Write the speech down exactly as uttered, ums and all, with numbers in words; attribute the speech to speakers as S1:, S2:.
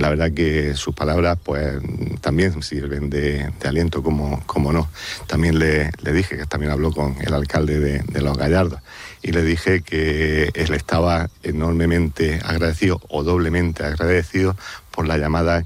S1: la verdad que sus palabras pues también sirven de, de aliento, como, como no. También le, le dije, que también habló con el alcalde de, de Los Gallardos, y le dije que él estaba enormemente agradecido, o doblemente agradecido, por la llamada